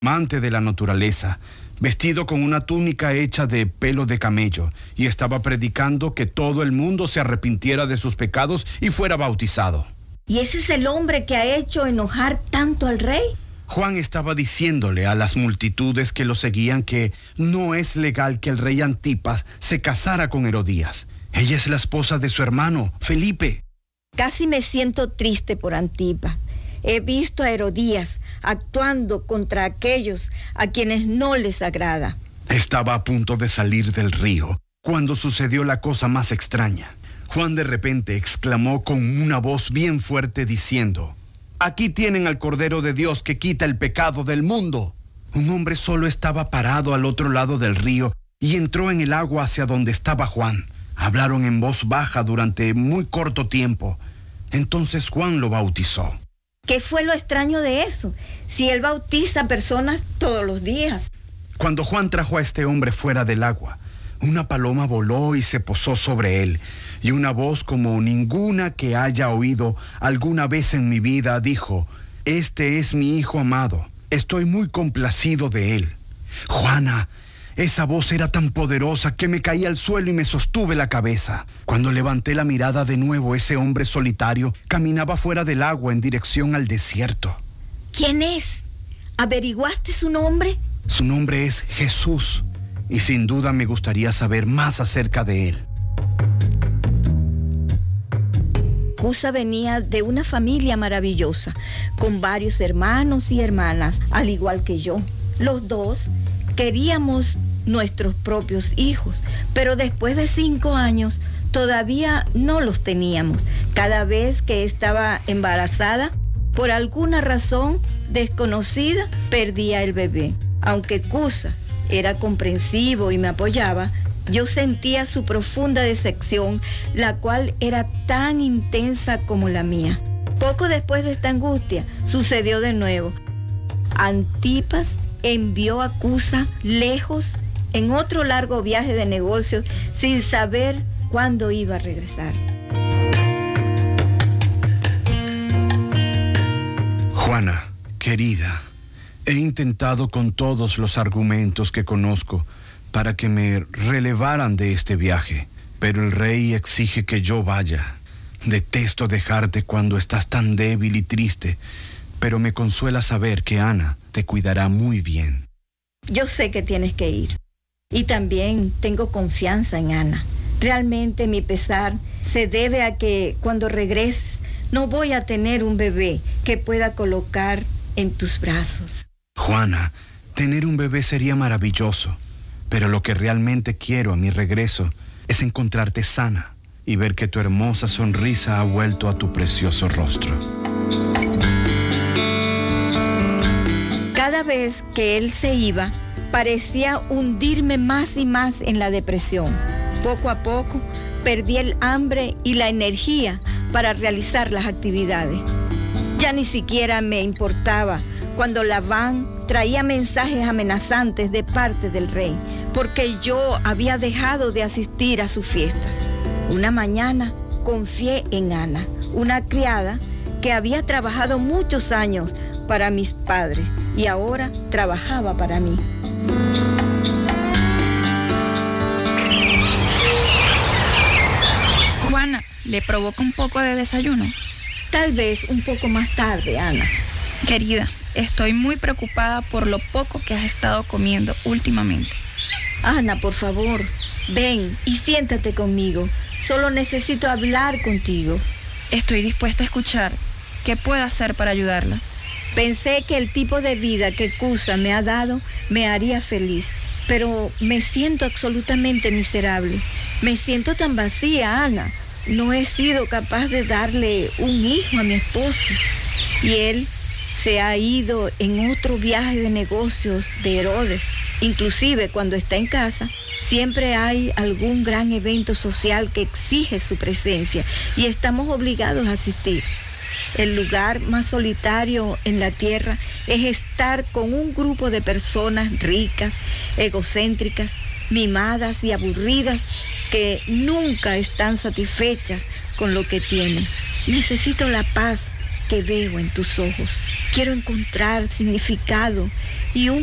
amante de la naturaleza, vestido con una túnica hecha de pelo de camello, y estaba predicando que todo el mundo se arrepintiera de sus pecados y fuera bautizado. ¿Y ese es el hombre que ha hecho enojar tanto al rey? Juan estaba diciéndole a las multitudes que lo seguían que no es legal que el rey Antipas se casara con Herodías. Ella es la esposa de su hermano, Felipe. Casi me siento triste por Antipas. He visto a Herodías actuando contra aquellos a quienes no les agrada. Estaba a punto de salir del río cuando sucedió la cosa más extraña. Juan de repente exclamó con una voz bien fuerte diciendo: «Aquí tienen al Cordero de Dios que quita el pecado del mundo». Un hombre solo estaba parado al otro lado del río y entró en el agua hacia donde estaba Juan. Hablaron en voz baja durante muy corto tiempo. Entonces Juan lo bautizó. ¿Qué fue lo extraño de eso? Si él bautiza personas todos los días. Cuando Juan trajo a este hombre fuera del agua, una paloma voló y se posó sobre él, y una voz como ninguna que haya oído alguna vez en mi vida dijo: «Este es mi hijo amado, estoy muy complacido de él». Juana, esa voz era tan poderosa que me caí al suelo y me sostuve la cabeza. Cuando levanté la mirada de nuevo, ese hombre solitario caminaba fuera del agua en dirección al desierto. ¿Quién es? ¿Averiguaste su nombre? Su nombre es Jesús, y sin duda me gustaría saber más acerca de él. Cusa venía de una familia maravillosa, con varios hermanos y hermanas, al igual que yo. Los dos queríamos nuestros propios hijos, pero después de 5 años todavía no los teníamos. Cada vez que estaba embarazada, por alguna razón desconocida, perdía el bebé. Aunque Cusa era comprensivo y me apoyaba, yo sentía su profunda decepción, la cual era tan intensa como la mía. Poco después de esta angustia, sucedió de nuevo. Antipas envió a Cusa lejos en otro largo viaje de negocios sin saber cuándo iba a regresar. Juana, querida, he intentado con todos los argumentos que conozco para que me relevaran de este viaje, pero el rey exige que yo vaya. Detesto dejarte cuando estás tan débil y triste, pero me consuela saber que Ana te cuidará muy bien. Yo sé que tienes que ir. Y también tengo confianza en Ana. Realmente mi pesar se debe a que cuando regreses no voy a tener un bebé que pueda colocar en tus brazos. Juana, tener un bebé sería maravilloso, pero lo que realmente quiero a mi regreso es encontrarte sana y ver que tu hermosa sonrisa ha vuelto a tu precioso rostro. Cada vez que él se iba, parecía hundirme más y más en la depresión. Poco a poco, perdí el hambre y la energía para realizar las actividades. Ya ni siquiera me importaba cuando Labán traía mensajes amenazantes de parte del rey, porque yo había dejado de asistir a sus fiestas. Una mañana confié en Ana, una criada que había trabajado muchos años para mis padres y ahora trabajaba para mí. Juana, ¿le provoca un poco de desayuno? Tal vez un poco más tarde, Ana. Querida, estoy muy preocupada por lo poco que has estado comiendo últimamente. Ana, por favor, ven y siéntate conmigo. Solo necesito hablar contigo. Estoy dispuesta a escuchar. ¿Qué puedo hacer para ayudarla? Pensé que el tipo de vida que Cusa me ha dado me haría feliz, pero me siento absolutamente miserable. Me siento tan vacía, Ana. No he sido capaz de darle un hijo a mi esposo. Y él se ha ido en otro viaje de negocios de Herodes. Inclusive cuando está en casa, siempre hay algún gran evento social que exige su presencia y estamos obligados a asistir. El lugar más solitario en la tierra es estar con un grupo de personas ricas, egocéntricas, mimadas y aburridas que nunca están satisfechas con lo que tienen. Necesito la paz que veo en tus ojos. Quiero encontrar significado y un